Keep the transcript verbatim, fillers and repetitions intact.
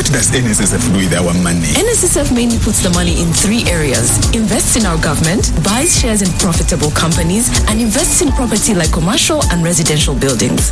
does N S S F do with our money? N S S F mainly puts the money in three areas: invests in our government, buys shares in profitable companies, and invests in property like commercial and residential buildings.